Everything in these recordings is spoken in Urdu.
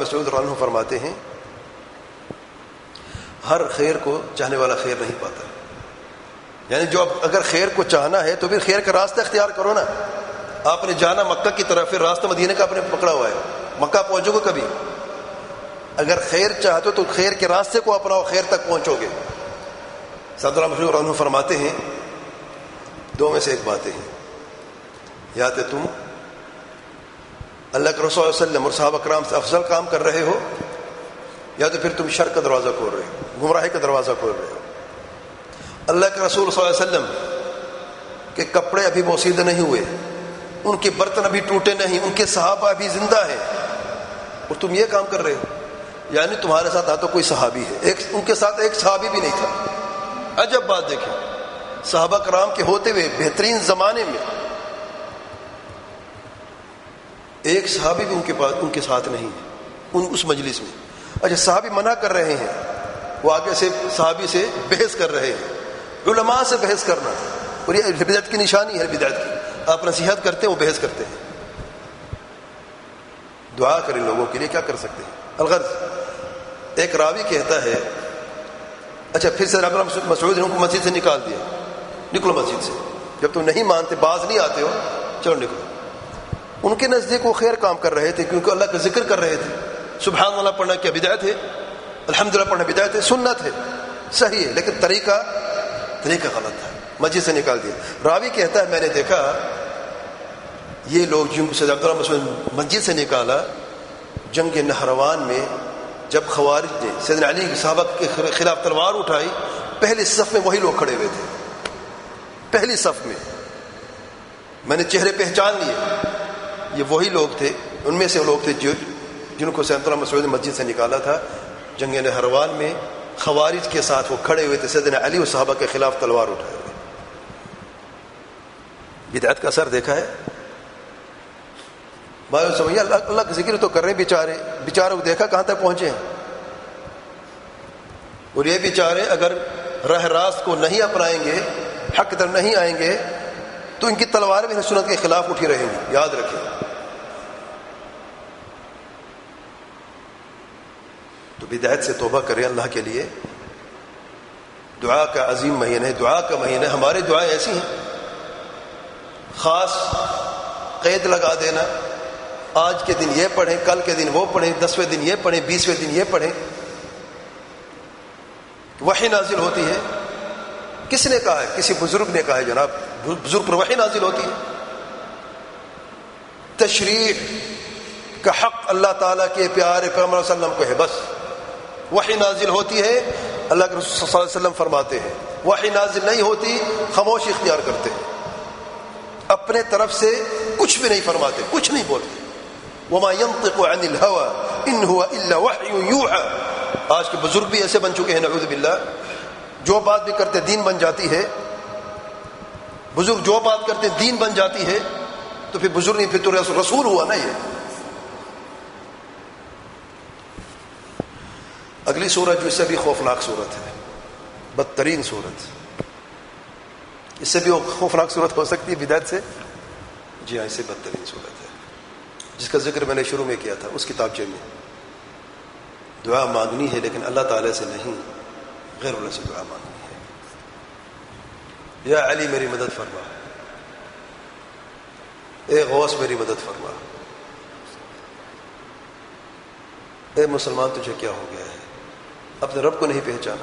مسعود رضی اللہ عنہ فرماتے ہیں ہر خیر کو چاہنے والا خیر نہیں پاتا. یعنی جو اگر خیر کو چاہنا ہے تو پھر خیر کا راستہ اختیار کرو نا. آپ نے جانا مکہ کی طرف، پھر راستہ مدینے کا آپ نے پکڑا ہوا ہے، مکہ پہنچو گے کبھی. اگر خیر چاہتے ہو تو خیر کے راستے کو اپناؤ، خیر تک پہنچو گے. سعد اللہ مشہور عنہ فرماتے ہیں دو میں سے ایک باتیں ہیں، یا تو تم اللہ کے رسول صلی اللہ علیہ وسلم اور صحابہ کرام سے افضل کام کر رہے ہو، یا تو پھر تم شر کا دروازہ کھول رہے ہو، گمراہی کا دروازہ کھول رہے ہو. اللہ کے رسول صلی اللہ علیہ وسلم کے کپڑے ابھی بوسیدہ نہیں ہوئے، ان کے برتن ابھی ٹوٹے نہیں، ان کے صحابہ ابھی زندہ ہیں، اور تم یہ کام کر رہے ہو. یعنی تمہارے ساتھ نہ تو کوئی صحابی ہے، ان کے ساتھ ایک صحابی بھی نہیں تھا. عجب بات دیکھیں، صحابہ کرام کے ہوتے ہوئے بہترین زمانے میں ایک صحابی بھی ان کے ساتھ نہیں ہے اس مجلس میں. اچھا، صحابی منع کر رہے ہیں، وہ آگے سے صحابی سے بحث کر رہے ہیں. علماء سے بحث کرنا، اور یہ بدعت کی نشانی ہے. بدعت کی آپ نصیحت کرتے ہیں، وہ بحث کرتے ہیں. دعا کریں لوگوں کے لیے، کیا کر سکتے ہیں. الغرض ایک راوی کہتا ہے اچھا پھر سے مسعود کو مسجد سے نکال دیا، نکلو مسجد سے، جب تم نہیں مانتے، باز نہیں آتے ہو، چلو نکلو. ان کے نزدیک وہ خیر کام کر رہے تھے، کیونکہ اللہ کا ذکر کر رہے تھے. سبحان اللہ پڑھنا کیا بدعت ہے؟ الحمدللہ پڑھنا بدعت ہے؟ سنت ہے، صحیح ہے، لیکن طریقہ غلط تھا. مسجد سے نکال دیا. راوی کہتا ہے میں نے دیکھا یہ لوگ جن کو سید عبداللہ مسعود مسجد سے نکالا، جنگ نہروان میں جب خوارج نے سیدنا علی صحابہ کے خلاف تلوار اٹھائی، پہلی صف میں وہی لوگ کھڑے ہوئے تھے. پہلی صف میں نے چہرے پہچان لیے، یہ وہی لوگ تھے. ان میں سے وہ لوگ تھے جن کو سید عبداللہ مسعود نے مسجد سے نکالا تھا. جنگ نہروان میں خوارج کے ساتھ وہ کھڑے ہوئے تھے، سیدنا علی و صحابہ کے خلاف تلوار اٹھائے ہوئے. بدعت کا اثر دیکھا ہے. بھائی سمجھے، اللہ کا ذکر تو کر رہے ہیں، بیچارے کو دیکھا کہاں تک پہنچے ہیں. اور یہ بیچارے اگر راہ راست کو نہیں اپنائیں گے، حق در نہیں آئیں گے، تو ان کی تلواریں بھی سنت کے خلاف اٹھی رہیں گی. یاد رکھیں. تو بدعت سے توبہ کریں اللہ کے لیے. دعا کا عظیم مہینہ ہے، دعا کا مہینہ. ہماری دعائیں ایسی ہیں، خاص قید لگا دینا، آج کے دن یہ پڑھیں، کل کے دن وہ پڑھیں، 10ویں دن یہ پڑھیں، 20ویں دن یہ پڑھیں. وحی نازل ہوتی ہے. کس نے کہا ہے؟ کسی بزرگ نے کہا ہے جناب، بزرگ پر وحی نازل ہوتی ہے. تشریع کا حق اللہ تعالیٰ کے پیارے پیغمبر صلی اللہ علیہ وسلم کو ہے. بس وحی نازل ہوتی ہے، اللہ کے رسول صلی اللہ علیہ وسلم فرماتے ہیں. وحی نازل نہیں ہوتی، خاموشی اختیار کرتے ہیں، اپنے طرف سے کچھ بھی نہیں فرماتے، کچھ نہیں بولتے. وما ينطق عن الهوى ان هو الا وحی یوحى. آج کے بزرگ بھی ایسے بن چکے ہیں، نعوذ باللہ. جو بات بھی کرتے دین بن جاتی ہے. بزرگ جو بات کرتے دین بن جاتی ہے، تو پھر بزرگ نہیں، پھر تو رسول ہوا نا. یہ اگلی صورت جو اس سے بھی خوفناک صورت ہے، بدترین صورت، اس سے بھی خوفناک صورت ہو سکتی ہے بدعت سے. جی ہاں، اس سے بدترین صورت ہے، جس کا ذکر میں نے شروع میں کیا تھا اس کتابچے میں. دعا مانگنی ہے لیکن اللہ تعالی سے نہیں، غیر اللہ سے دعا مانگنی ہے. یا علی میری مدد فرما، اے غوث میری مدد فرما، اے مسلمان تجھے کیا ہو گیا ہے، اپنے رب کو نہیں پہچانا،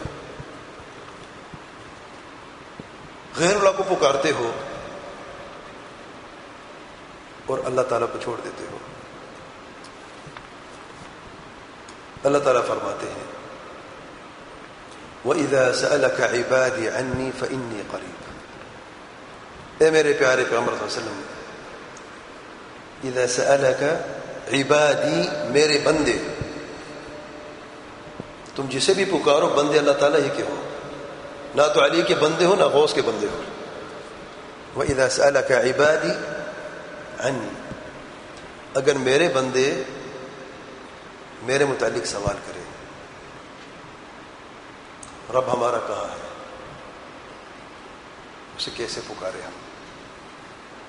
غیر اللہ کو پکارتے ہو اور اللہ تعالیٰ کو چھوڑ دیتے ہو. اللہ تعالیٰ فرماتے ہیں وَإِذَا سَأَلَكَ عِبَادِي عَنِّي فَإِنِّي قَرِيبٌ. اے میرے پیارے پیغمبر صلی اللہ علیہ وسلم، اِذَا سَأَلَكَ عِبَادِي، میرے بندے، تم جسے بھی پکارو بندے اللہ تعالیٰ ہی کے ہو، نہ تو علی کے بندے ہو نہ غوث کے بندے ہو. وَإِذَا سَأَلَكَ عِبَادِي عَنِّي، اگر میرے بندے میرے متعلق سوال کرے، رب ہمارا کہاں ہے، اسے کیسے پکارے ہم.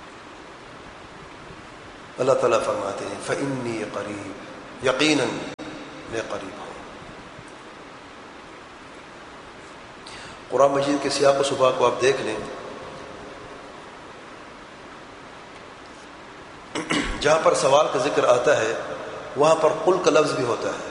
اللہ تعالیٰ فرماتے ہیں فَإِنِّي قَرِيب، یقیناً میں قریب ہوں. قرآن مجید کے سیاق و سباق کو آپ دیکھ لیں، جہاں پر سوال کا ذکر آتا ہے وہاں پر قل کا لفظ بھی ہوتا ہے.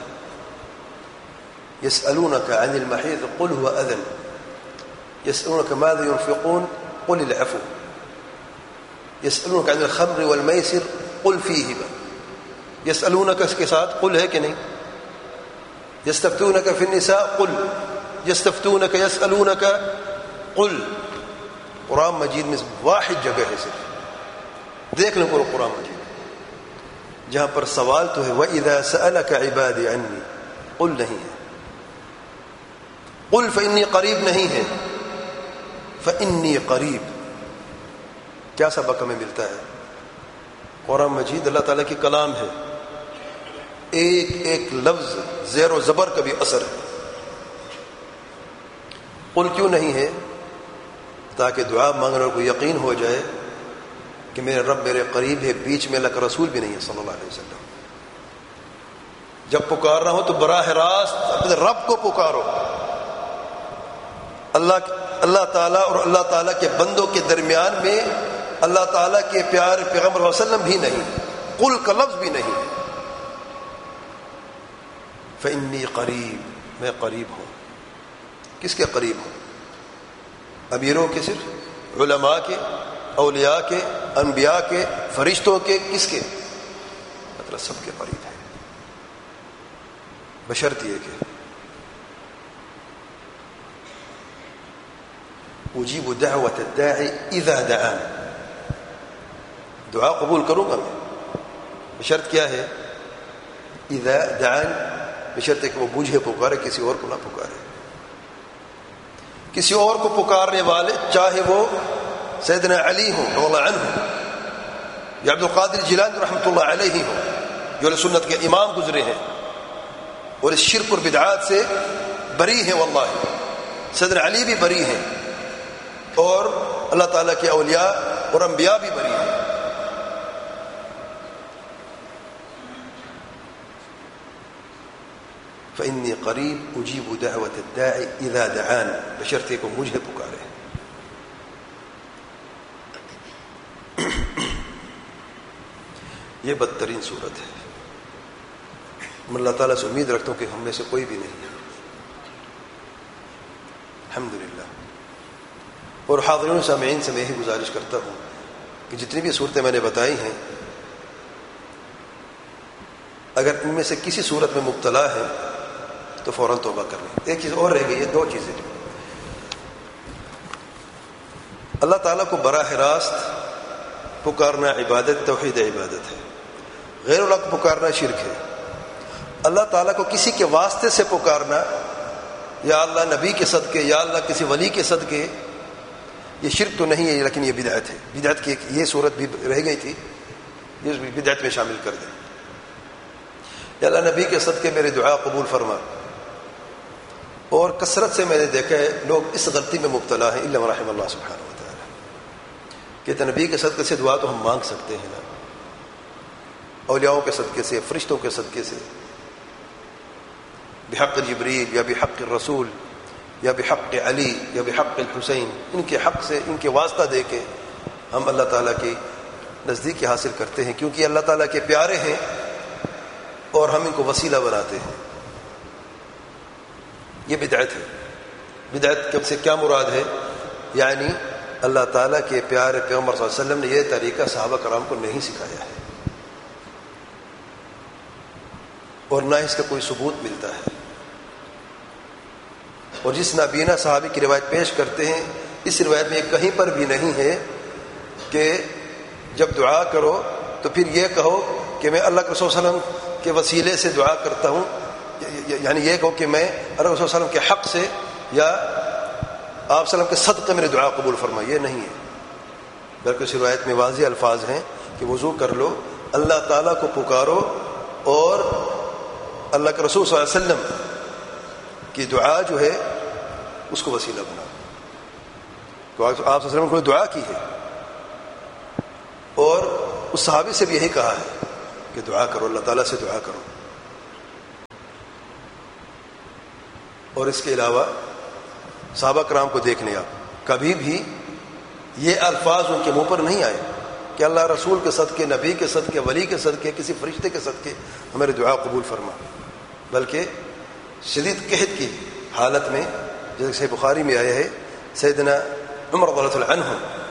يسألونك عن المحيض قل هو أذن يسألونك ماذا ينفقون قل العفو يسألونك عن الخمر والميسر قل فيهما. يسألونك اس کے ساتھ قل ہے کہ نہیں؟ يستفتونك في النساء قل يستفتونك يسألونك قل. قرآن مجید میں واحد جگہ ہے صرف، دیکھ لیں قرآن مجید جہاں پر سوال تو ہے وَإِذَا سَأَلَكَ عِبَادِ عَنِّي قل نہیں ہے، قل فإنی قریب نہیں ہے، فإنی قریب. کیا سبق ہمیں ملتا ہے؟ قرآن مجید اللہ تعالیٰ کی کلام ہے، ایک ایک لفظ زیر و زبر کا بھی اثر ہے. قل کیوں نہیں ہے؟ تاکہ دعا مانگنے کو یقین ہو جائے کہ میرے رب میرے قریب ہے، بیچ میں اللہ کا رسول بھی نہیں ہے صلی اللہ علیہ وسلم. جب پکارنا ہو تو براہ راست اپنے رب کو پکارو. اللہ تعالیٰ اور اللہ تعالیٰ کے بندوں کے درمیان میں اللہ تعالیٰ کے پیارے پیغمبر صلی اللہ علیہ وسلم بھی نہیں، قل کا لفظ بھی نہیں. فإنی قریب، میں قریب ہوں. کس کے قریب ہوں؟ امیروں کے؟ صرف علماء کے، اولیاء کے، انبیاء کے، فرشتوں کے؟ کس کے؟ مطلب سب کے قریب ہے، بشرط یہ کہ اجیب دعوت الداعی اذا دعان، دعا قبول کروں گا میں، بشرط کیا ہے؟ اذا دعان، بشرط ہے کہ وہ مجھے پکارے، کسی اور کو نہ پکارے. کسی اور کو پکارنے والے چاہے وہ سیدنا علی ہوں رضی اللہ عنہ یا عبد القادر جیلانی رحمۃ اللہ علیہ ہوں، جو علیہ سنت کے امام گزرے ہیں اور اس شرک اور بدعات سے بری ہیں. واللہ سیدنا علی بھی بری ہیں اور اللہ تعالیٰ کے اولیاء اور انبیاء بھی بری ہیں. فإنی قریب اجیب دعوت الداعی اذا دعان، بشرطے کو مجھے پکارے. یہ بدترین صورت ہے. میں اللہ تعالیٰ سے امید رکھتا ہوں کہ ہم میں سے کوئی بھی نہیں ہے، الحمدللہ. اور حاضرین سامعین سے میں یہی گزارش کرتا ہوں کہ جتنی بھی صورتیں میں نے بتائی ہیں، اگر ان میں سے کسی صورت میں مبتلا ہے تو فوراً توبہ کر لیں. ایک چیز اور رہ گئی ہے، دو چیزیں. اللہ تعالیٰ کو براہ راست پکارنا عبادت، توحید عبادت ہے. غیر اللہ کو پکارنا شرک ہے. اللہ تعالیٰ کو کسی کے واسطے سے پکارنا، یا اللہ نبی کے صدقے، یا اللہ کسی ولی کے صدقے، یہ شرک تو نہیں ہے لیکن یہ بدعت ہے. بدعت کی یہ صورت بھی رہ گئی تھی، یہ بھی بدعت میں شامل کر دیں. یا اللہ نبی کے صدقے میرے دعا قبول فرما. اور کثرت سے میں نے دیکھا ہے لوگ اس غلطی میں مبتلا ہیں، الا من رحم اللہ سبحانہ و تعالی، کہ نبی کے صدقے سے دعا تو ہم مانگ سکتے ہیں نا، اولیاؤں کے صدقے سے، فرشتوں کے صدقے سے، بحق جبریل یا بحق الرسول یا بحق علی یا بحق الحسین، ان کے حق سے، ان کے واسطہ دے کے ہم اللہ تعالیٰ کی نزدیکی حاصل کرتے ہیں، کیونکہ اللہ تعالیٰ کے پیارے ہیں اور ہم ان کو وسیلہ بناتے ہیں. یہ بدعت ہے. بدعت سے کیا مراد ہے؟ یعنی اللہ تعالیٰ کے پیارے پیغمبر صلی اللہ علیہ وسلم نے یہ طریقہ صحابہ کرام کو نہیں سکھایا ہے اور نہ اس کا کوئی ثبوت ملتا ہے. اور جس نابینا صحابی کی روایت پیش کرتے ہیں، اس روایت میں کہیں پر بھی نہیں ہے کہ جب دعا کرو تو پھر یہ کہو کہ میں اللہ کے رسول صلی اللہ علیہ وسلم کے وسیلے سے دعا کرتا ہوں، یعنی یہ کہو کہ میں اللہ رسول صلی اللہ علیہ وسلم کے حق سے یا آپ صلی اللہ علیہ وسلم کے صدقے میرے دعا قبول فرما. یہ نہیں ہے، بلکہ اس روایت میں واضح الفاظ ہیں کہ وضو کر لو، اللہ تعالیٰ کو پکارو اور اللہ کے رسول صلی اللہ علیہ وسلم کی دعا جو ہے اس کو وسیلہ بناؤ. تو آپ صلی اللہ علیہ وسلم کو دعا کی ہے اور اس صحابی سے بھی یہی کہا ہے کہ دعا کرو، اللہ تعالیٰ سے دعا کرو. اور اس کے علاوہ صحابہ کرام کو دیکھ لیں آپ، کبھی بھی یہ الفاظ ان کے منہ پر نہیں آئے کہ اللہ رسول کے صدقے، نبی کے صدقے، ولی کے صدقے، کسی فرشتے کے صدقے ہماری دعا قبول فرما، بلکہ شدید قحط کی حالت میں، جیسے صحیح بخاری میں آیا ہے، سیدنا عمر رضی اللہ عنہ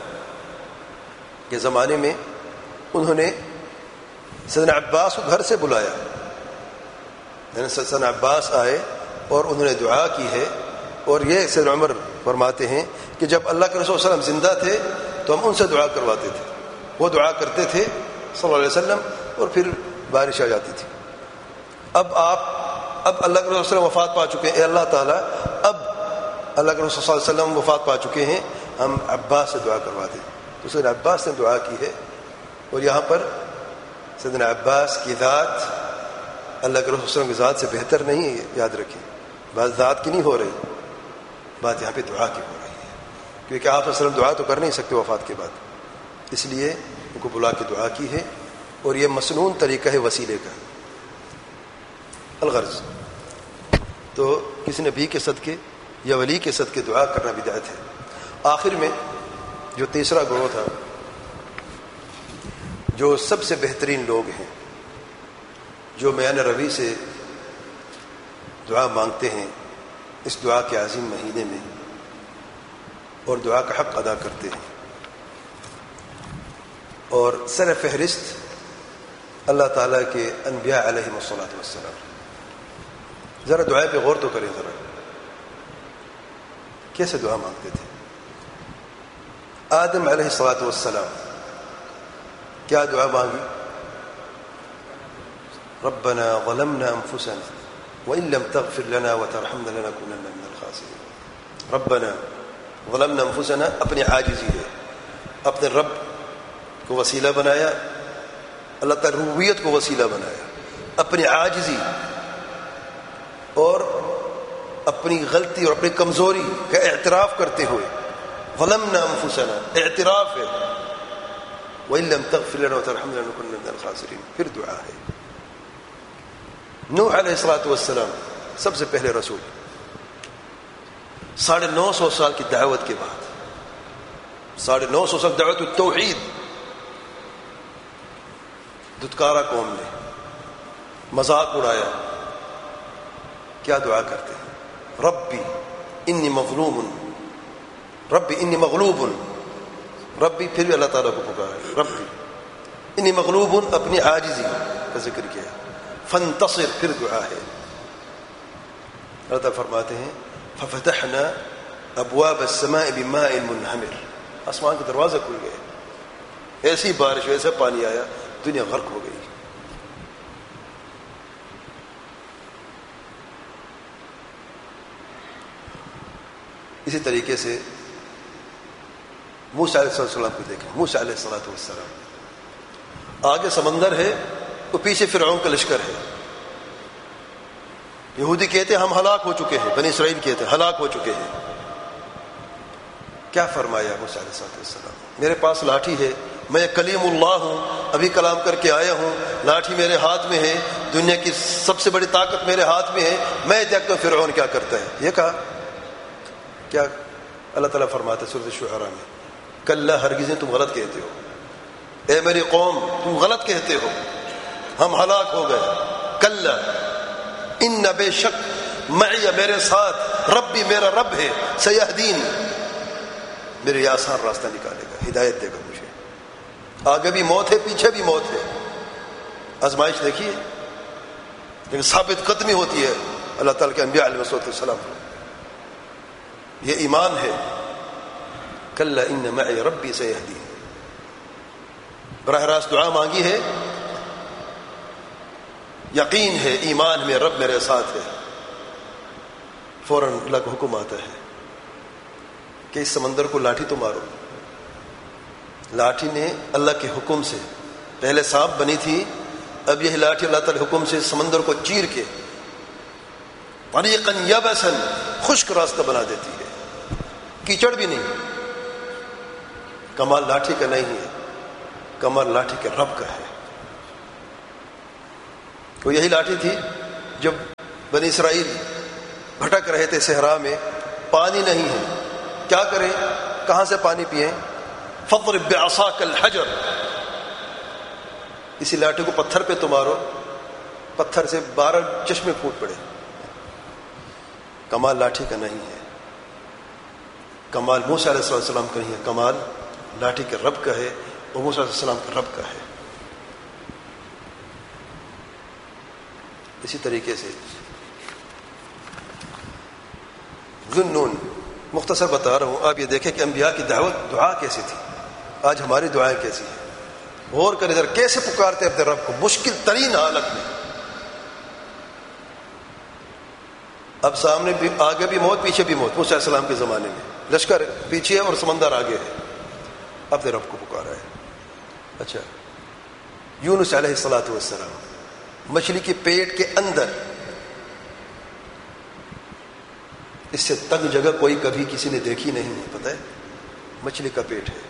کے زمانے میں انہوں نے سیدنا عباس کو گھر سے بلایا، یعنی سیدنا عباس آئے اور انہوں نے دعا کی ہے. اور یہ سیدنا عمر فرماتے ہیں کہ جب اللہ کے رسول صلی اللہ علیہ وسلم زندہ تھے تو ہم ان سے دعا کرواتے تھے، وہ دعا کرتے تھے صلی اللہ علیہ وسلم اور پھر بارش آ جاتی تھی. اب اللہ کے رسول صلی اللہ علیہ وسلم وفات پا چکے ہیں، اے اللہ تعالیٰ اب اللہ کے رسول صلی اللہ علیہ وسلم وفات پا چکے ہیں، ہم عباس سے دعا کروا دیں. تو سیدنا عباس نے دعا کی ہے. اور یہاں پر سیدنا عباس کی ذات اللہ کے رسول صلی اللہ علیہ وسلم کی ذات سے بہتر نہیں ہے، یاد رکھیں. بات ذات کی نہیں ہو رہی، بات یہاں پہ دعا کی ہو رہی ہے، کیونکہ آپ صلی اللہ علیہ وسلم دعا تو کر نہیں سکتے وفات کے بعد، اس لیے ان کو بلا کے دعا کی ہے. اور یہ مسنون طریقہ ہے وسیلے کا. الغرض تو کسی نبی کے صدقے یا ولی کے صدقے دعا کرنا بدعت ہے. آخر میں جو تیسرا گروہ تھا، جو سب سے بہترین لوگ ہیں، جو میان روی سے دعا مانگتے ہیں اس دعا کے عظیم مہینے میں اور دعا کا حق ادا کرتے ہیں، اور سر فہرست اللہ تعالیٰ کے انبیاء علیہ الصلوۃ والسلام. ذرا دعا پہ غور تو کریں، ذرا کیسے دعا مانگتے تھے. آدم علیہ الصلوۃ والسلام کیا دعا مانگی؟ ربنا ظلمنا انفسنا وان لم تغفر لنا وترحمنا لنكونن من الخاسرين. ربنا ظلمنا انفسنا اپنی عاجزی ہے، اپنے رب کو وسیلہ بنایا، اللہ تعالی ربوبیت کو وسیلہ بنایا، اپنی عاجزی اور اپنی غلطی اور اپنی کمزوری کا اعتراف کرتے ہوئے. ظلمنا انفسنا اعتراف ہے، وَإِن لَّمْ تَغْفِرْ لَنَا وَتَرْحَمْنَا لَنَكُونَنَّ مِنَ الْخَاسِرِينَ. پھر دعا ہے. نوح علیہ الصلوۃ والسلام سب سے پہلے رسول، 950 سال کی دعوت کے بعد، 950 سال دعوت التوحید، دھتکارا قوم نے، مذاق اڑایا. کیا دعا کرتے ہیں؟ ربی انی مظلوم، ربی انی مغلوب. ربی پھر بھی اللہ تعالیٰ کو پکارا، ربی انی مغلوب، اپنی عاجزی کا ذکر کیا. فانتصر پھر دعا ہے. اللہ تعالیٰ فرماتے ہیں ففتحنا ابواب السماء بماء منہمر، آسمان کے دروازے کھل گئے، ایسی بارش، ایسا پانی آیا، دنیا غرق ہو گئی. اسی طریقے سے موسیٰ علیہ السلام کو دیکھیں. موسیٰ علیہ السلام، آگے سمندر ہے تو پیچھے فرعون کا لشکر ہے. یہودی کہتے ہیں ہم ہلاک ہو چکے ہیں، بنی اسرائیل کہتے ہیں ہلاک ہو چکے ہیں. کیا فرمایا موسیٰ علیہ السلام؟ میرے پاس لاٹھی ہے، میں کلیم اللہ ہوں، ابھی کلام کر کے آیا ہوں، لاٹھی میرے ہاتھ میں ہے، دنیا کی سب سے بڑی طاقت میرے ہاتھ میں ہے، میں دیکھتا ہوں فرعون کیا کرتا ہے. یہ کہا. کیا اللہ تعالیٰ فرماتا ہے سورۃ الشعراء میں، کلا ہرگز تم غلط کہتے ہو، اے میری قوم تم غلط کہتے ہو، ہم ہلاک ہو گئے. کلا ان بے شک معی میرے ساتھ، ربی میرا رب ہے، سیہدین میرے یہ آسان راستہ نکالے گا، ہدایت دے گا مجھے. آگے بھی موت ہے، پیچھے بھی موت ہے. آزمائش دیکھیے، لیکن ثابت قدمی ہوتی ہے اللہ تعالیٰ کے انبیاء علیہ السلام. یہ ایمان ہے. کلا ان معی ربی سیہدین. براہ راست دعا مانگی ہے، یقین ہے، ایمان میں رب میرے ساتھ ہے. فوراً اللہ کا حکم آتا ہے کہ اس سمندر کو لاٹھی تو مارو. لاٹھی نے اللہ کے حکم سے، پہلے سانپ بنی تھی، اب یہ لاٹھی اللہ تعالی حکم سے سمندر کو چیر کے طریقاً یبساً خشک راستہ بنا دیتی ہے، کیچڑ بھی نہیں. کمال لاٹھی کا نہیں ہے، کمال لاٹھی کے رب کا ہے. تو یہی لاٹھی تھی جب بنی اسرائیل بھٹک رہے تھے صحرا میں، پانی نہیں ہے، کیا کریں، کہاں سے پانی پئیں؟ فضرب بعصاک الحجر، اسی لاٹھی کو پتھر پہ تو مارو، پتھر سے 12 چشمے پھوٹ پڑے۔ کمال لاٹھی کا نہیں ہے، کمال موسیٰ علیہ السلام کا نہیں ہے، کمال لاٹھی کے رب کا ہے، اور موسیٰ علیہ السلام کا رب کا ہے۔ اسی طریقے سے ذُنُّون، مختصر بتا رہا ہوں، آپ یہ دیکھیں کہ انبیاء کی دعوت دعا کیسی تھی، آج ہماری دعائیں کیسی ہیں۔ غور کریں ذرا، کیسے پکارتے اپنے رب کو مشکل ترین حالت میں۔ اب سامنے بھی، آگے بھی موت، پیچھے بھی موت۔ موسیٰ علیہ السلام کے زمانے میں لشکر پیچھے اور سمندر آگے ہے، اپنے رب کو پکارا ہے۔ اچھا، یونس علیہ السلام مچھلی کے پیٹ کے اندر، اس سے تنگ جگہ کوئی کبھی کسی نے دیکھی نہیں ہے، پتہ ہے، مچھلی کا پیٹ ہے،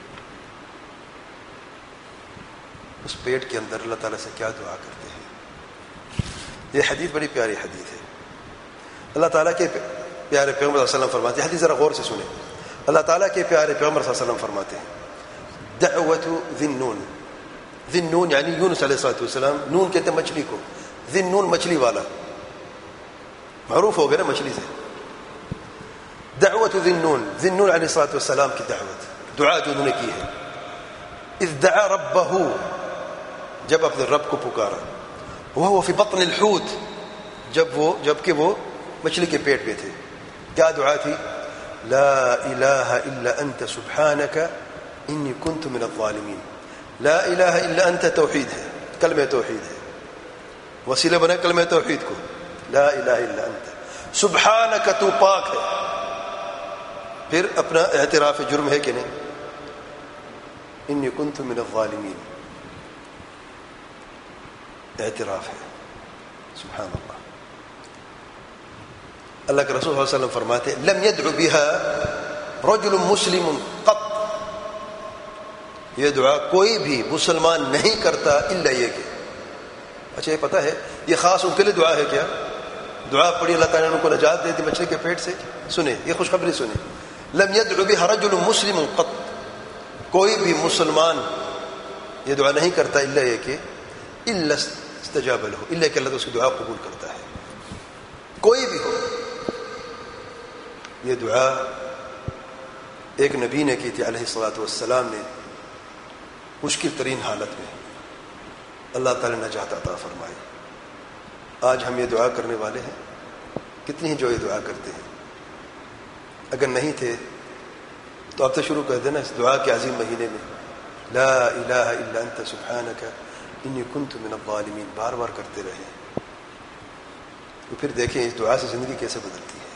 اس پیٹ کے اندر اللہ تعالیٰ سے کیا دعا کرتے ہیں۔ یہ حدیث بڑی پیاری حدیث ہے۔ اللہ تعالیٰ کے پیارے پیغمبر صلی اللہ علیہ وسلم فرماتے ہیں، حدیث ذرا غور سے سنیں، اللہ تعالیٰ کے پیارے پیغمبر صلی اللہ علیہ وسلم فرماتے ہیں، دعوت ذی النون، ذی النون یعنی یونس علیہ السلام، نون کہتے ہیں مچھلی کو، ذی النون مچھلی والا، معروف ہو گیا نا مچھلی سے۔ دعوت ذی النون، ذی النون علیہ السلام کی دعوت، دعا جو انہوں نے کی ہے، اذ دعا ربہ، جب اپنے رب کو پکارا، وہو فی بطن الحوت، جبکہ وہ مچھلی کے پیٹ میں تھے، کیا دعا تھی؟ لا الہ الا انت سبحانک انی کنت من الظالمین۔ لا الہ الا انت توحید ہے، کلمہ توحید ہے، وسیلہ بنا کلمہ توحید کو، لا الہ الا انت سبحانک، تو پاک ہے۔ پھر اپنا اعتراف جرم ہے کہ نہیں، انی کنت من الظالمین، اعتراف ہے، سبحان اللہ۔ اللہ کے رسول صلی اللہ علیہ وسلم فرماتے ہیں، لم يدعو بها رجل مسلم قط، یہ دعا کوئی بھی مسلمان نہیں کرتا الا یہ کہ، اچھا یہ پتہ ہے یہ خاص ان کے لیے دعا ہے کیا؟ دعا پڑھی اللہ تعالیٰ نے ان کو نجات دے دی مچھلی کے پیٹ سے۔ سنیں یہ خوشخبری سنیں، لم يدعو بها رجل مسلم قط، کوئی بھی مسلمان یہ دعا نہیں کرتا الا یہ کہ، الا استجاب له، الا کہ اللہ تو اس کی دعا قبول کرتا ہے، کوئی بھی ہو۔ یہ دعا ایک نبی نے کی تھی علیہ الصلوۃ والسلام نے، مشکل ترین حالت میں اللہ تعالی نے نجات عطا فرمائی۔ آج ہم یہ دعا کرنے والے ہیں، کتنی ہی جو یہ دعا کرتے ہیں، اگر نہیں تھے تو اب تو شروع کر دینا اس دعا کے عظیم مہینے میں، لا الہ الا انت سبحانک انی کنت من الظالمین، بار بار کرتے رہیں، تو پھر دیکھیں اس دعا سے زندگی کیسے بدلتی ہے۔